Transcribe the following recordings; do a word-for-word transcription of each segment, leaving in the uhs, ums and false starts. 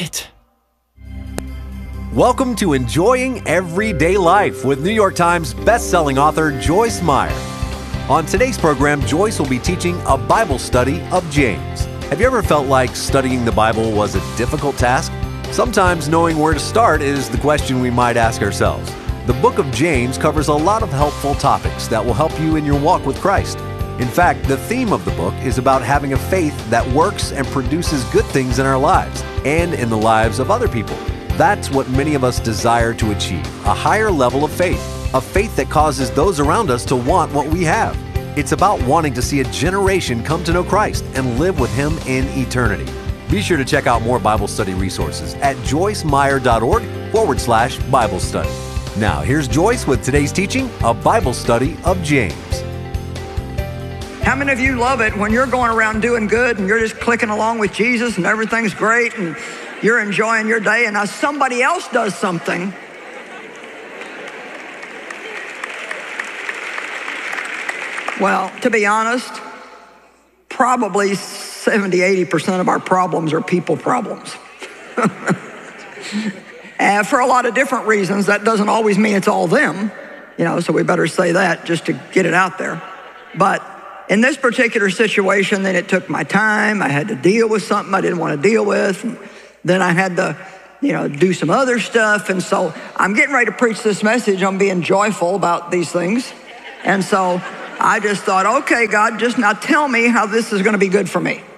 it. Welcome to Enjoying Everyday Life with New York Times best-selling author Joyce Meyer. On today's program, Joyce will be teaching a Bible study of James. Have you ever felt like studying the Bible was a difficult task? Sometimes knowing where to start is the question we might ask ourselves. The book of James covers a lot of helpful topics that will help you in your walk with Christ. In fact, the theme of the book is about having a faith that works and produces good things in our lives and in the lives of other people. That's what many of us desire to achieve, a higher level of faith, a faith that causes those around us to want what we have. It's about wanting to see a generation come to know Christ and live with Him in eternity. Be sure to check out more Bible study resources at joycemeyer.org forward slash Bible study. Now, here's Joyce with today's teaching, a Bible study of James. How many of you love it when you're going around doing good and you're just clicking along with Jesus and everything's great and you're enjoying your day, and now somebody else does something well, to be honest, probably seventy, eighty percent of our problems are people problems. And for a lot of different reasons. That doesn't always mean it's all them, you know, so we better say that just to get it out there. But in this particular situation, then it took my time. I had to deal with something I didn't want to deal with. And then I had to, you know, do some other stuff. And so I'm getting ready to preach this message on being joyful about these things. And so I just thought, okay, God, just now tell me how this is going to be good for me.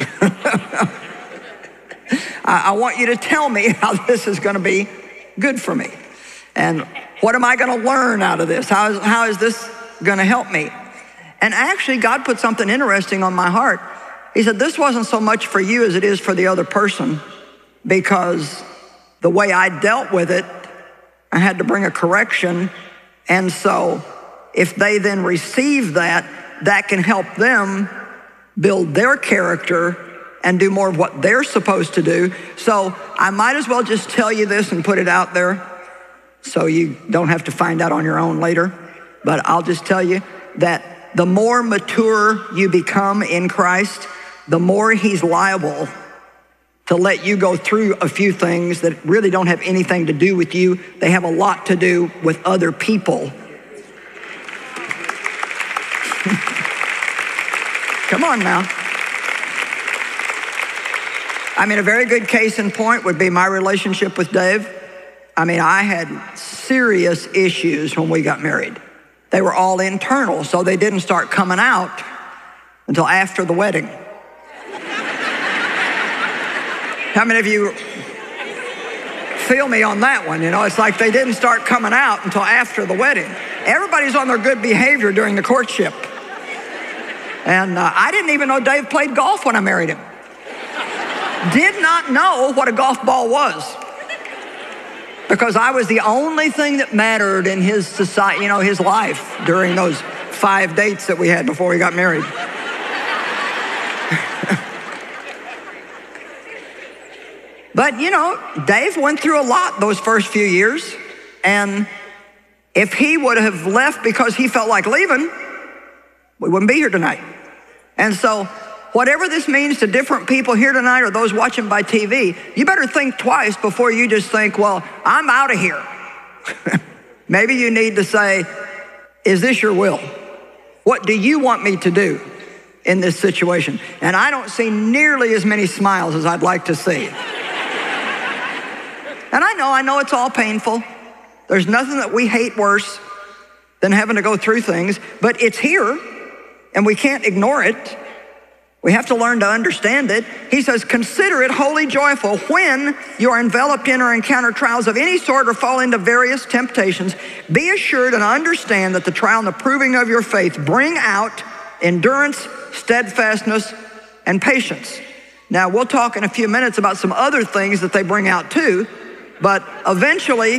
I, I want you to tell me how this is going to be good for me. And what am I going to learn out of this? How is, how is this going to help me? And actually, God put something interesting on my heart. He said, this wasn't so much for you as it is for the other person, because the way I dealt with it, I had to bring a correction. And so if they then receive that, that can help them build their character and do more of what they're supposed to do. So I might as well just tell you this and put it out there so you don't have to find out on your own later. But I'll just tell you that the more mature you become in Christ, the more He's liable to let you go through a few things that really don't have anything to do with you. They have a lot to do with other people. Come on now. I mean, a very good case in point would be my relationship with Dave. I mean, I had serious issues when we got married. They were all internal, so they didn't start coming out until after the wedding. How many of you feel me on that one? You know, it's like they didn't start coming out until after the wedding. Everybody's on their good behavior during the courtship. And uh, I didn't even know Dave played golf when I married him. Did not know what a golf ball was, because I was the only thing that mattered in his society, you know, his life during those five dates that we had before we got married. But, you know, Dave went through a lot those first few years. And if he would have left because he felt like leaving, we wouldn't be here tonight. And so whatever this means to different people here tonight or those watching by T V, you better think twice before you just think, well, I'm out of here. Maybe you need to say, is this your will? What do you want me to do in this situation? And I don't see nearly as many smiles as I'd like to see. And I know, I know it's all painful. There's nothing that we hate worse than having to go through things, but it's here and we can't ignore it. We have to learn to understand it. He says, consider it wholly joyful when you are enveloped in or encounter trials of any sort or fall into various temptations. Be assured and understand that the trial and the proving of your faith bring out endurance, steadfastness, and patience. Now, we'll talk in a few minutes about some other things that they bring out too, but eventually,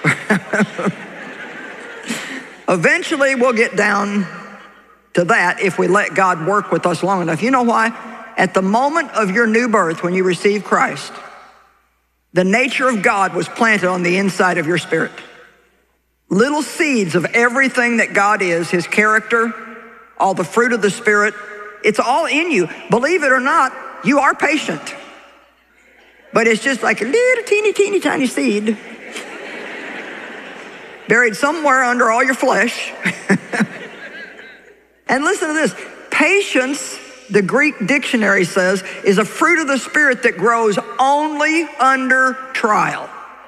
eventually we'll get down to that if we let God work with us long enough. You know why? At the moment of your new birth, when you receive Christ, the nature of God was planted on the inside of your spirit. Little seeds of everything that God is, His character, all the fruit of the Spirit, it's all in you. Believe it or not, you are patient. but it's just like a little teeny, teeny, tiny seed buried somewhere under all your flesh. And listen to this. Patience, the Greek dictionary says, is a fruit of the Spirit that grows only under trial.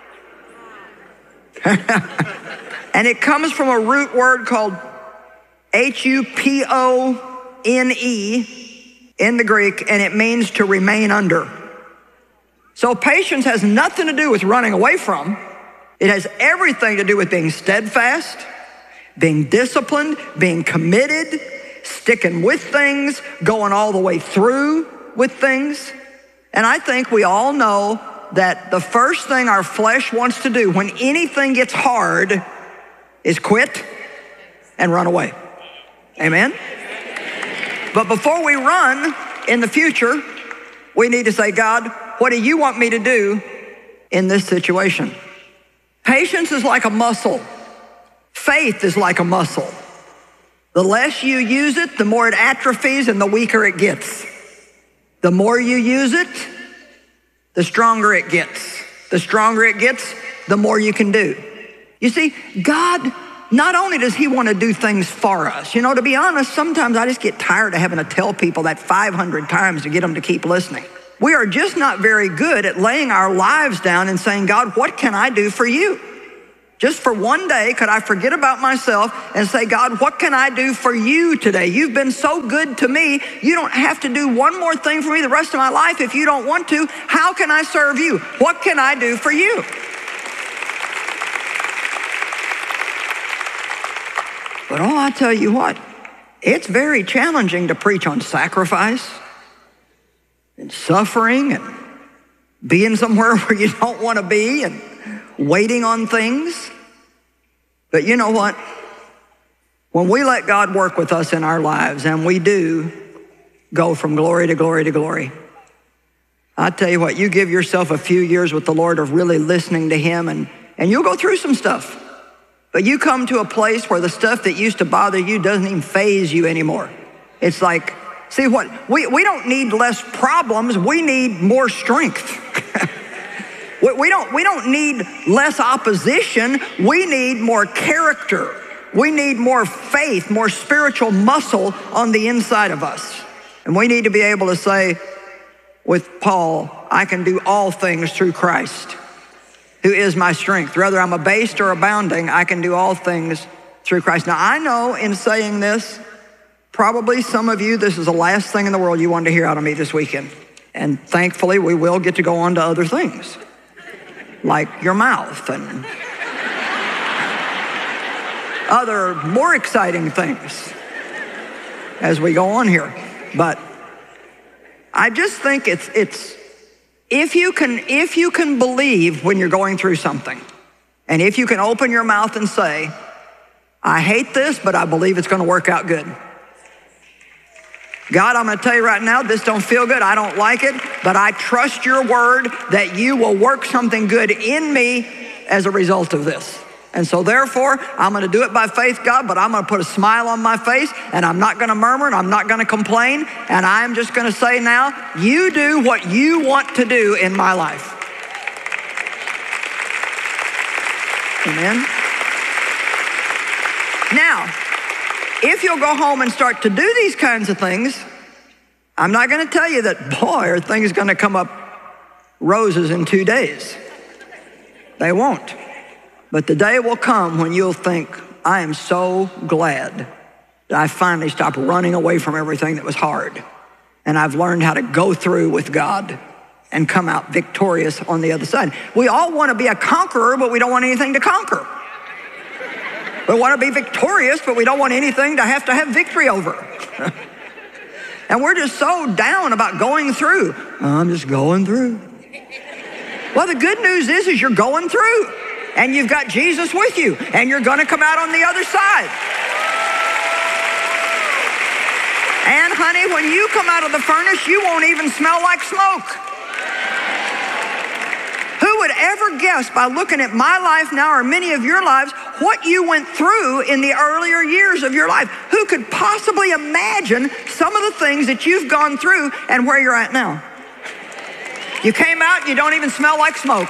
And it comes from a root word called H U P O N E in the Greek, and it means to remain under. So patience has nothing to do with running away from. It has everything to do with being steadfast, being disciplined, being committed, sticking with things, going all the way through with things. And I think we all know that the first thing our flesh wants to do when anything gets hard is quit and run away. Amen? But before we run in the future, we need to say, God, what do you want me to do in this situation? Patience is like a muscle. Faith is like a muscle. The less you use it, the more it atrophies and the weaker it gets. The more you use it, the stronger it gets. The stronger it gets, the more you can do. You see, God, not only does he want to do things for us, you know, to be honest, sometimes I just get tired of having to tell people that five hundred times to get them to keep listening. We are just not very good at laying our lives down and saying, God, what can I do for you? Just for one day, could I forget about myself and say, God, what can I do for you today? You've been so good to me. You don't have to do one more thing for me the rest of my life if you don't want to. How can I serve you? What can I do for you? But oh, I tell you what, it's very challenging to preach on sacrifice and suffering and being somewhere where you don't want to be and waiting on things. But you know what? When we let God work with us in our lives, and we do go from glory to glory to glory, I tell you what, you give yourself a few years with the Lord of really listening to him, and, and you'll go through some stuff. But you come to a place where the stuff that used to bother you doesn't even faze you anymore. It's like, see what, we, we don't need less problems, we need more strength. we, don't, we don't need less opposition, we need more character. We need more faith, more spiritual muscle on the inside of us. And we need to be able to say with Paul, I can do all things through Christ, who is my strength. Whether I'm abased or abounding, I can do all things through Christ. Now, I know in saying this, probably some of you, this is the last thing in the world you wanted to hear out of me this weekend. And thankfully, we will get to go on to other things, like your mouth and other more exciting things as we go on here. But I just think it's, it's if you can, if you can believe when you're going through something, and if you can open your mouth and say, I hate this, but I believe it's going to work out good. God, I'm going to tell you right now, this don't feel good. I don't like it, but I trust your word that you will work something good in me as a result of this. And so therefore, I'm going to do it by faith, God, but I'm going to put a smile on my face, and I'm not going to murmur, and I'm not going to complain, and I'm just going to say now, you do what you want to do in my life. Amen. Now, if you'll go home and start to do these kinds of things, I'm not going to tell you that, boy, are things going to come up roses in two days. They won't. But the day will come when you'll think, I am so glad that I finally stopped running away from everything that was hard. And I've learned how to go through with God and come out victorious on the other side. We all want to be a conqueror, but we don't want anything to conquer. We want to be victorious, but we don't want anything to have to have victory over. And we're just so down about going through. I'm just going through. Well, the good news is, is you're going through. And you've got Jesus with you, and you're going to come out on the other side. And honey, when you come out of the furnace, you won't even smell like smoke. Who would ever guess, by looking at my life now or many of your lives, what you went through in the earlier years of your life? Who could possibly imagine some of the things that you've gone through and where you're at now? You came out and you don't even smell like smoke.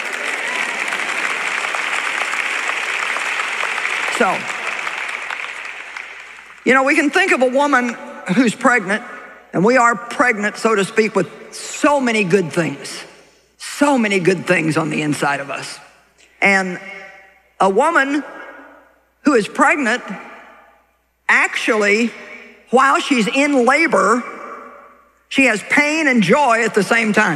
So, you know, we can think of a woman who's pregnant, and we are pregnant, so to speak, with so many good things, so many good things on the inside of us. And a woman who is pregnant, actually, while she's in labor, she has pain and joy at the same time.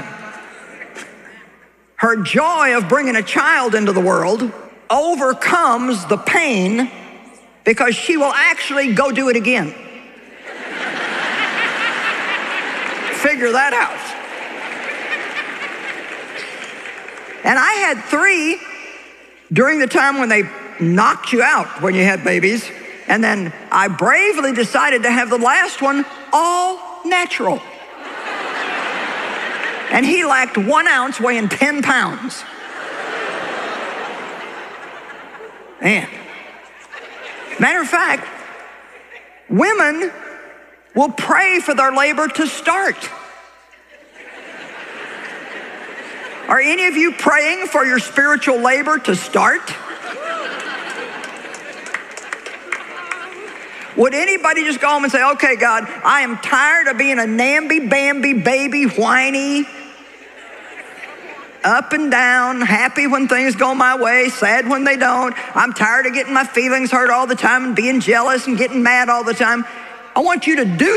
Her joy of bringing a child into the world overcomes the pain because she will actually go do it again. Figure that out. And I had three during the time when they knocked you out when you had babies. And then I bravely decided to have the last one all natural. And he lacked one ounce, weighing ten pounds. Man. Matter of fact, women will pray for their labor to start. Are any of you praying for your spiritual labor to start? Would anybody just go home and say, okay, God, I am tired of being a namby-bamby baby, whiny, up and down, happy when things go my way, sad when they don't. I'm tired of getting my feelings hurt all the time and being jealous and getting mad all the time. I want you to do